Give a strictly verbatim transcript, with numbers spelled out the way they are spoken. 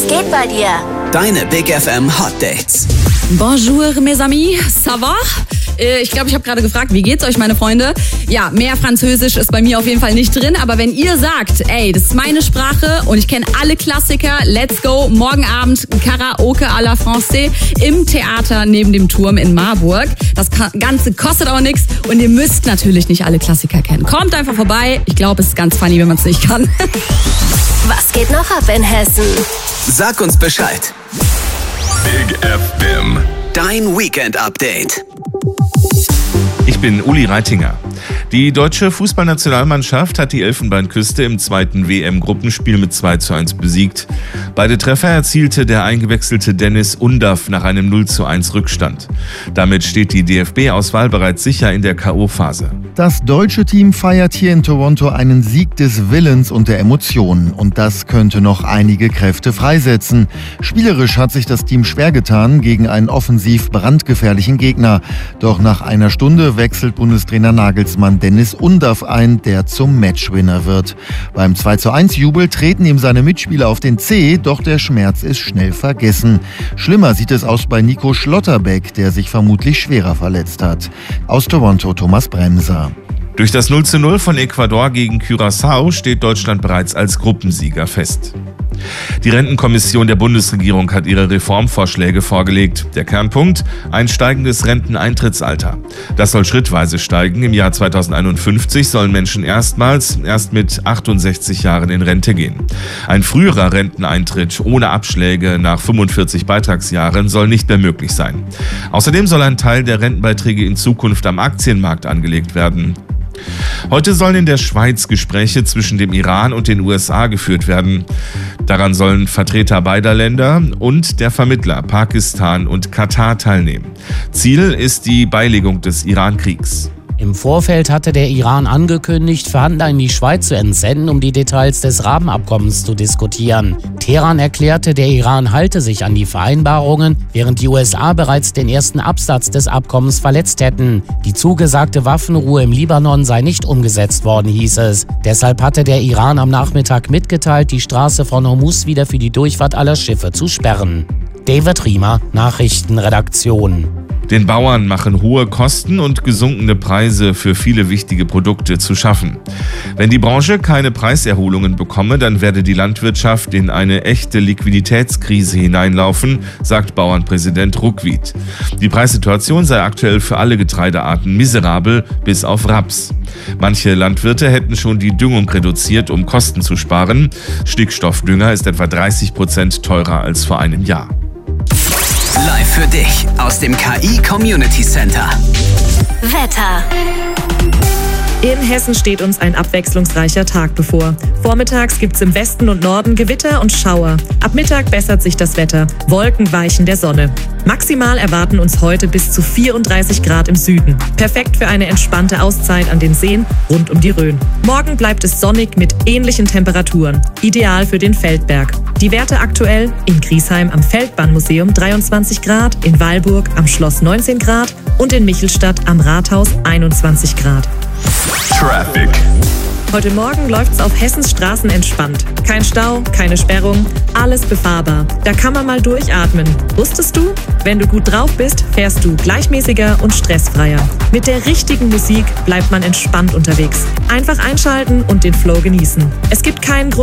geht bei dir? Deine Big F M Hot Dates. Bonjour, mes amis, ça va? Ich glaube, ich habe gerade gefragt, wie geht's euch, meine Freunde? Ja, mehr Französisch ist bei mir auf jeden Fall nicht drin, aber wenn ihr sagt, ey, das ist meine Sprache und ich kenne alle Klassiker, let's go, morgen Abend Karaoke à la Française im Theater neben dem Turm in Marburg. Das Ganze kostet auch nichts und ihr müsst natürlich nicht alle Klassiker kennen. Kommt einfach vorbei, ich glaube, es ist ganz funny, wenn man es nicht kann. Was geht noch ab in Hessen? Sag uns Bescheid. Big F M. Dein Weekend-Update. Ich bin Uli Reitinger. Die deutsche Fußballnationalmannschaft hat die Elfenbeinküste im zweiten W M-Gruppenspiel mit zwei zu eins besiegt. Beide Treffer erzielte der eingewechselte Dennis Undav nach einem null zu eins Rückstand. Damit steht die D F B-Auswahl bereits sicher in der K O-Phase. Das deutsche Team feiert hier in Toronto einen Sieg des Willens und der Emotionen. Und das könnte noch einige Kräfte freisetzen. Spielerisch hat sich das Team schwer getan gegen einen offensiv brandgefährlichen Gegner. Doch nach einer Stunde wechselt Bundestrainer Nagelsmann Dennis Undav ein, der zum Matchwinner wird. Beim zwei zu eins Jubel treten ihm seine Mitspieler auf den Zeh, doch der Schmerz ist schnell vergessen. Schlimmer sieht es aus bei Nico Schlotterbeck, der sich vermutlich schwerer verletzt hat. Aus Toronto Thomas Bremser. Durch das null zu null von Ecuador gegen Curaçao steht Deutschland bereits als Gruppensieger fest. Die Rentenkommission der Bundesregierung hat ihre Reformvorschläge vorgelegt. Der Kernpunkt: ein steigendes Renteneintrittsalter. Das soll schrittweise steigen. Im Jahr zweitausendeinundfünfzig sollen Menschen erstmals erst mit achtundsechzig Jahren in Rente gehen. Ein früherer Renteneintritt ohne Abschläge nach fünfundvierzig Beitragsjahren soll nicht mehr möglich sein. Außerdem soll ein Teil der Rentenbeiträge in Zukunft am Aktienmarkt angelegt werden. Heute sollen in der Schweiz Gespräche zwischen dem Iran und den U S A geführt werden. Daran sollen Vertreter beider Länder und der Vermittler Pakistan und Katar teilnehmen. Ziel ist die Beilegung des Iran-Kriegs. Im Vorfeld hatte der Iran angekündigt, Verhandler in die Schweiz zu entsenden, um die Details des Rahmenabkommens zu diskutieren. Teheran erklärte, der Iran halte sich an die Vereinbarungen, während die U S A bereits den ersten Absatz des Abkommens verletzt hätten. Die zugesagte Waffenruhe im Libanon sei nicht umgesetzt worden, hieß es. Deshalb hatte der Iran am Nachmittag mitgeteilt, die Straße von Hormuz wieder für die Durchfahrt aller Schiffe zu sperren. David Riemer, Nachrichtenredaktion. Den Bauern machen hohe Kosten und gesunkene Preise für viele wichtige Produkte zu schaffen. Wenn die Branche keine Preiserholungen bekomme, dann werde die Landwirtschaft in eine echte Liquiditätskrise hineinlaufen, sagt Bauernpräsident Ruckwied. Die Preissituation sei aktuell für alle Getreidearten miserabel, bis auf Raps. Manche Landwirte hätten schon die Düngung reduziert, um Kosten zu sparen. Stickstoffdünger ist etwa dreißig Prozent teurer als vor einem Jahr. Live für dich aus dem K I Community Center. Wetter. In Hessen steht uns ein abwechslungsreicher Tag bevor. Vormittags gibt's im Westen und Norden Gewitter und Schauer. Ab Mittag bessert sich das Wetter. Wolken weichen der Sonne. Maximal erwarten uns heute bis zu vierunddreißig Grad im Süden. Perfekt für eine entspannte Auszeit an den Seen rund um die Rhön. Morgen bleibt es sonnig mit ähnlichen Temperaturen. Ideal für den Feldberg. Die Werte aktuell: in Griesheim am Feldbahnmuseum dreiundzwanzig Grad, in Weilburg am Schloss neunzehn Grad und in Michelstadt am Rathaus einundzwanzig Grad. Traffic. Heute Morgen läuft's auf Hessens Straßen entspannt. Kein Stau, keine Sperrung, alles befahrbar. Da kann man mal durchatmen. Wusstest du? Wenn du gut drauf bist, fährst du gleichmäßiger und stressfreier. Mit der richtigen Musik bleibt man entspannt unterwegs. Einfach einschalten und den Flow genießen. Es gibt keinen Grund